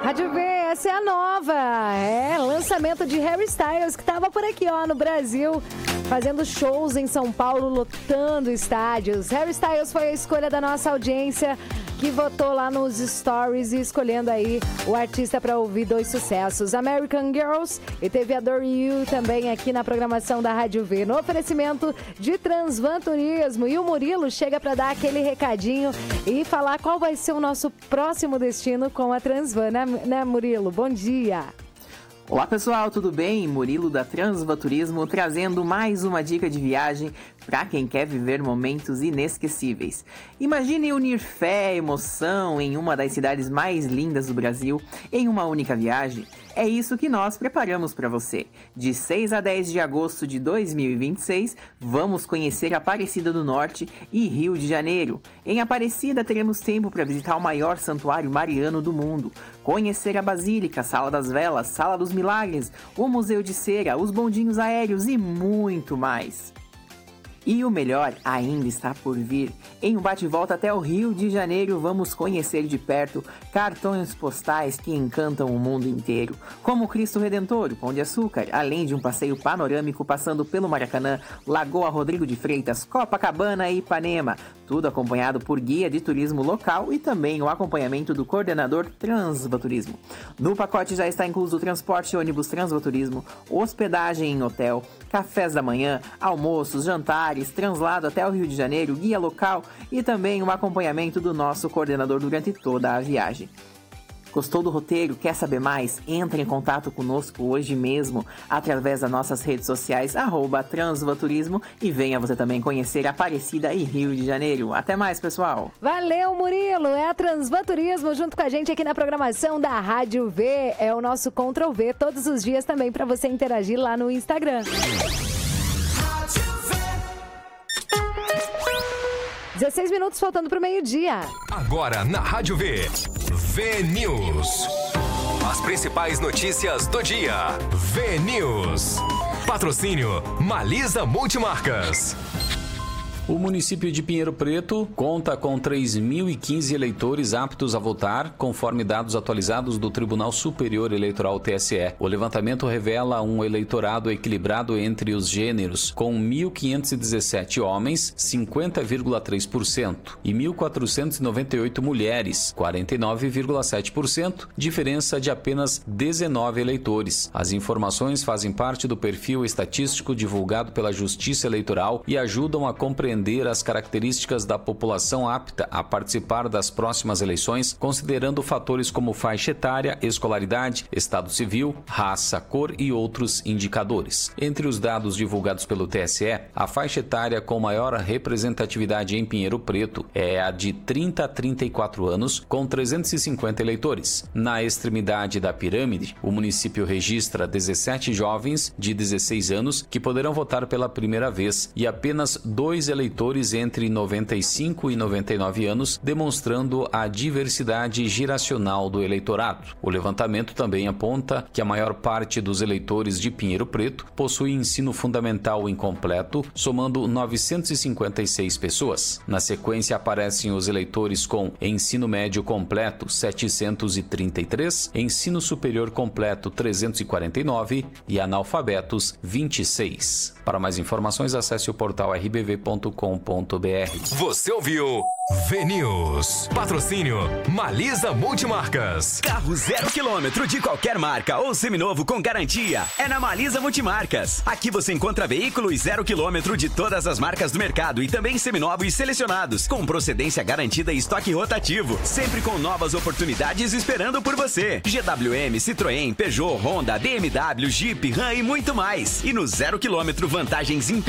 Rádio V, essa é a nova. Lançamento de Harry Styles, que estava por aqui, no Brasil, fazendo shows em São Paulo, lotando estádios. Harry Styles foi a escolha da nossa audiência, que votou lá nos stories e escolhendo aí o artista para ouvir 2 sucessos, American Girls e teve Adore You também aqui na programação da Rádio V, no oferecimento de Transvan Turismo. E o Murilo chega para dar aquele recadinho e falar qual vai ser o nosso próximo destino com a Transvan, né, Murilo? Bom dia! Olá pessoal, tudo bem? Murilo da Transvan Turismo trazendo mais uma dica de viagem para quem quer viver momentos inesquecíveis. Imagine unir fé e emoção em uma das cidades mais lindas do Brasil em uma única viagem. É isso que nós preparamos para você. De 6 a 10 de agosto de 2026, vamos conhecer Aparecida do Norte e Rio de Janeiro. Em Aparecida, teremos tempo para visitar o maior santuário mariano do mundo, conhecer a Basílica, Sala das Velas, Sala dos Milagres, o Museu de Cera, os bondinhos aéreos e muito mais. E o melhor ainda está por vir. Em um bate-volta até o Rio de Janeiro, vamos conhecer de perto cartões postais que encantam o mundo inteiro, como o Cristo Redentor, o Pão de Açúcar, além de um passeio panorâmico passando pelo Maracanã, Lagoa Rodrigo de Freitas, Copacabana e Ipanema, tudo acompanhado por guia de turismo local e também o acompanhamento do coordenador Transvan Turismo. No pacote já está incluso o transporte ônibus Transvan Turismo, hospedagem em hotel, cafés da manhã, almoços, jantares, translado até o Rio de Janeiro, guia local e também o acompanhamento do nosso coordenador durante toda a viagem. Gostou do roteiro? Quer saber mais? Entre em contato conosco hoje mesmo através das nossas redes sociais, @Transvan Turismo, e venha você também conhecer Aparecida e Rio de Janeiro. Até mais, pessoal! Valeu, Murilo! É a Transvan Turismo junto com a gente aqui na programação da Rádio V. É o nosso Ctrl V todos os dias também para você interagir lá no Instagram. 16 minutos faltando para o meio-dia. Agora na Rádio V, V-News. As principais notícias do dia. V-News. Patrocínio Malisa Multimarcas. O município de Pinheiro Preto conta com 3.015 eleitores aptos a votar, conforme dados atualizados do Tribunal Superior Eleitoral TSE. O levantamento revela um eleitorado equilibrado entre os gêneros, com 1.517 homens, 50,3%, e 1.498 mulheres, 49,7%, diferença de apenas 19 eleitores. As informações fazem parte do perfil estatístico divulgado pela Justiça Eleitoral e ajudam a compreender as características da população apta a participar das próximas eleições, considerando fatores como faixa etária, escolaridade, estado civil, raça, cor e outros indicadores. Entre os dados divulgados pelo TSE, a faixa etária com maior representatividade em Pinheiro Preto é a de 30 a 34 anos, com 350 eleitores. Na extremidade da pirâmide, o município registra 17 jovens de 16 anos que poderão votar pela primeira vez e apenas 2 eleitores entre 95 e 99 anos, demonstrando a diversidade geracional do eleitorado. O levantamento também aponta que a maior parte dos eleitores de Pinheiro Preto possui ensino fundamental incompleto, somando 956 pessoas. Na sequência aparecem os eleitores com ensino médio completo 733, ensino superior completo 349 e analfabetos 26. Para mais informações, acesse o portal rbv.com.br. Você ouviu V-News. Patrocínio Malisa Multimarcas. Carro 0 km de qualquer marca ou seminovo com garantia é na Malisa Multimarcas. Aqui você encontra veículos 0 km de todas as marcas do mercado e também seminovos selecionados, com procedência garantida e estoque rotativo, sempre com novas oportunidades esperando por você. GWM, Citroën, Peugeot, Honda, BMW, Jeep, Ram e muito mais. E no 0 km vantagens